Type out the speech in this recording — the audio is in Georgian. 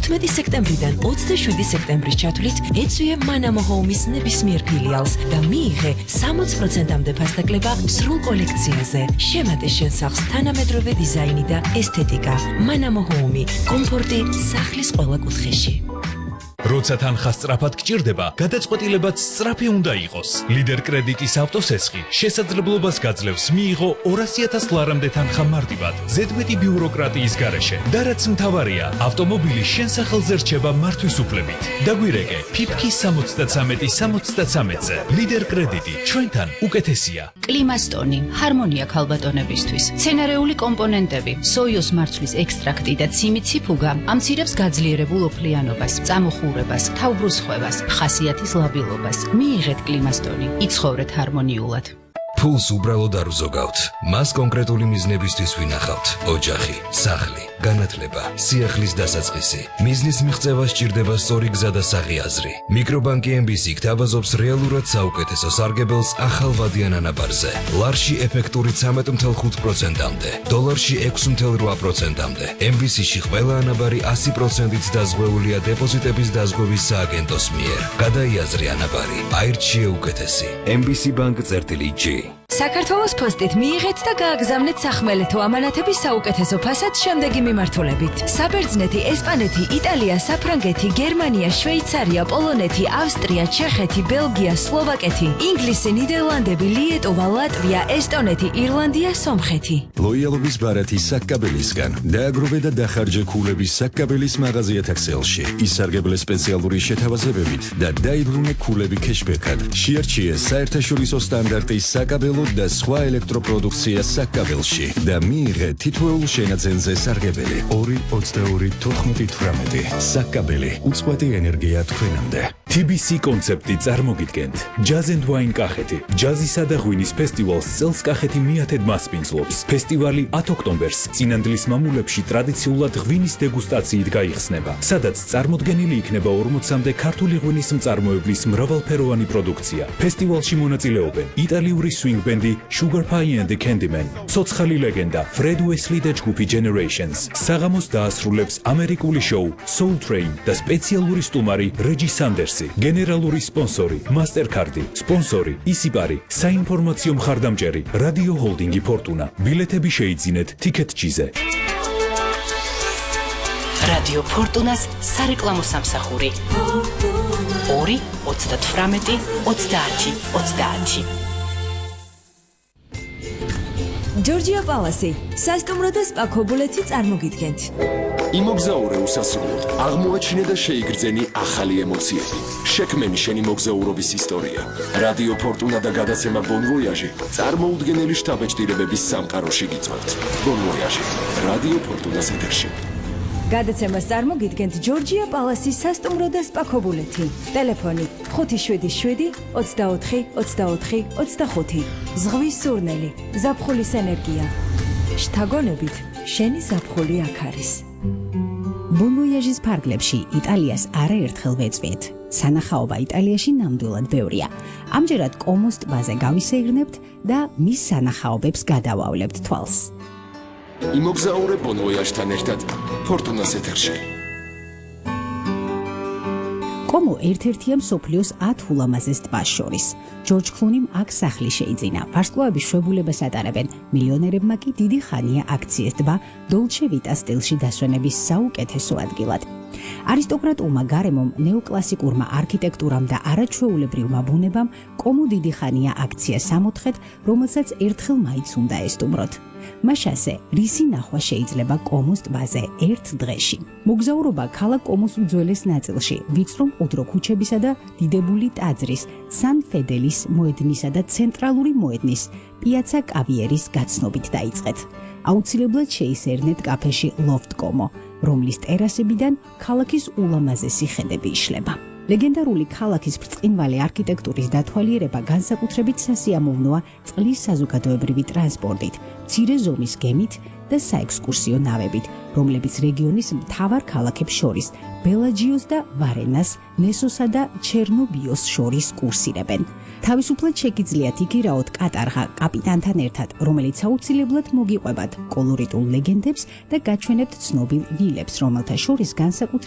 15 სექტემბრიდან 27 სექტემბრის ჩათვლით ეწვიე მანამო ჰოუმის ნებისმიერ ფილიალს და მიიღე 60%-მდე ფასდაკლება სრულ კოლექციაზე. შემატე შენ სახლს თანამედროვე დიზაინი და ესთეტიკა. მანამო ჰოუმი, კომფორტი სახლის ყველა კუთხეში. როცა თანხა სწრაფად გჭირდება, გადაწყვეტილებაც სწრაფი უნდა იყოს. ლიდერ კრედიტის ავტოსესხი შესაძლებლობას გაძლევს მიიღო 200,000 ლარამდე თანხა მარტივად, ზედმეტი ბიუროკრატიის გარეშე. და რაც მთავარია, ავტომობილი შენ სახელზე რჩება მართვის უფლებით. დაგვირეკე ფიფქი 73-ზე. ლიდერ კრედიტი ჩვენთან უკეთესია. კლიმასტონი, ჰარმონია ქალბატონებისთვის. მცენარეული კომპონენტები, სოიოს მარცვლის ექსტრაქტი და ციმიციფუგა ამცირებს გაძლიერებულ ოფლიანობას, წამოხურებას, თავბრუსხვევას, ხასიათის ლაბილობას. მიიღეთ კლიმასტონი, იცხოვრეთ ჰარმონიულად. ფულს უბრალოდ არ უზოგავთ. მას კონკრეტული მიზნებისთვის ვინახავთ. ოჯახი, სახლი, განათლება, სიახლის დასაწყისი. მიზნის მიღწევა სჭირდება სწორი გზა და საღი აზრი. მიკრობანკი MBC გთავაზობს რეალურად საუკეთესო სარგებელს ახალ ვადიან ანაბარზე. ლარში ეფექტური 13.5%-მდე, დოლარში 6.8%-მდე. MBC-ში ყველა ანაბარი 100%-ით დაზღვეულია დეპოზიტების დაზღვევის სააგენტოს მიერ. გადაიაზრე ანაბარი, აირჩიე უკეთესი. MBC Bank წერტილი-G. საქართველოს პოსტით მიიღეთ და გააგზავნეთ სახმელეთო ამანათების საუკეთესო ფასად შემდეგი მიმართულებით. საბერძნეთი, ესპანეთი, იტალია, საფრანგეთი, გერმანია, შვეიცარია, პოლონეთი, ავსტრია, ჩეხეთი, ბელგია, სლოვაკეთი, ინგლისი, ნიდერლანდები, lietova, ლატვია, ესტონეთი, ირლანდია, სომხეთი. ლოიალობის ბარათი საკაბელისგან. დააგროვე და დახარჯე ქულების საკაბელის მაღაზიათა ქსელში. ისარგებლე სპეციალური შეთავაზებებით და დაიბრუნე ქულები ქეშბექად. შეარჩიე საერთაშორისო სტანდარტის საკაბელო და სხვა ელექტროპროდუქცია საკაბელში და მიიღე თითოეულ შენაძენზე სარგებელი 2-22-14-18. საკაბელი უწყვეტი ენერგია თქვენამდე. TBC კონცეპტი წარმოგიდგენთ. Jazz and Wine კახეთი. ჯაზისა და ღვინის ფესტივალს წელს კახეთი მიათედ მასპინძლობს. ფესტივალი 10 ოქტომბერს წინანდლის მამულებში ტრადიციულად ღვინის დეგუსტაციით გაიხსნება, სადაც წარმოდგენილი იქნება 40-მდე ქართული ღვინის მწარმოებლის მრავალფეროვანი პროდუქცია. ფესტივალში მონაწილეობენ იტალიური swing band-ი Sugar Pie and the Candyman, ცოცხალი ლეგენდა Fred Wesley და ჯგუფი Generations. საღამოს დაასრულებს ამერიკული შოუ Soul Train და სპეციალური სტუმარი Reggie Sandersი. გენერალური სპონსორი Mastercard-ი, სპონსორი ისიპარი, საინფორმაციო მხარდამჭერი რადიო ჰოლდინგი Fortuna. ბილეთები შეიძინეთ Ticket-G-ზე. რადიო Fortuna-ს სარეკლამო სამსახური 2-38-30-30. ჯორჯია პალასი, სასტუმრო და სპა ქობულეთი წარმოგიდგენთ. იმოგზაურე უსასრულოდ, აღმოაჩინე და შეიგრძენი ახალი ემოციები. შექმენი შენი მოგზაურობის ისტორია. რადიო Fortuna და გადაცემა Bon Voyage წარმოუდგენელი შთაბეჭდილებების სამყაროში გიწვევთ. Bon Voyage, რადიო Fortuna-ს ეთერში. გადაცემას წარმოგიდგენთ ჯორჯია პალასის სასტუმრო და სპა ქობულეთი. ტელეფონი 577 24 24 25. ზღვის სურნელი, ზაფხულის ენერგია. შთაგონებით, შენი ზაფხული აქ არის. Bon Voyage-ის ფარგლებში იტალიას არაერთხელ ვეწვიეთ. სანახაობა იტალიაში ნამდვილად ბევრია. ამჯერად კომოს ტბაზე გავისეირნებთ და მის სანახაობებს გადავავლებთ თვალს. იმოგზაურე Bon Voyage-თან ერთად Fortuna-ს ეთერში. კომო ერთ-ერთია მსოფლიოს 10 ულამაზეს ტბას შორის. ჯორჯ კლუნიმ აქ სახლი შეიძინა. ვარსკვლავების შვებულებას ატარებენ. მილიონერებმა კი დიდი ხანია აქციეს ტბა დოლჩე ვიტა სტილში დასვენების საუკეთესო ადგილად. არისტოკრატულმა გარემომ, ნეოკლასიკურმა არქიტექტურამ და არაჩვეულებრივმა ბუნებამ კომო დიდი ხანია აქციას ამოთხეთ, რომელსაც ერთხელ მაინც უნდა ესტუმროთ. მაშასე, რისი ნახვა შეიძლება კომოს ტბაზე ერთ დღეში. მოგზაურობა ქალაქ კომოს უძველეს ნაწილში, ვიწრო მყუდრო ქუჩებისა და დიდებული ტაძრის, სან ფედელის მოედნისა და ცენტრალური მოედნის, პიაცა კავიერის გაცნობით დაიწყეთ. აუცილებლად შეისერნეთ კაფეში Loft Como, რომლის ტერასებიდან ქალაქის ულამაზესი ხედები იშლება. ლეგენდარული ქალაქის ბრწყინვალე არქიტექტურის დათვალიერება განსაკუთრებით სასიამოვნოა წყლის საზოგადოებრივი ტრანსპორტით, მცირე ზომის გემით და საექსკურსიო ნავებით, რომლებიც რეგიონის მთავარ ქალაქებს შორის, ბელაჯიოს და ვარენას, ნესოსა და ჩერნობიოს შორის კურსირებენ. თავისუფლად შეგიძლიათ იგირაოთ კატარღა კაპიტანთან ერთად, რომელიც აუცილებლად მოგიყვებათ კოლორიტულ ლეგენდებს და გაჩვენებთ ცნობილ ვილებს, რომელთა შორის განსაკუთრებით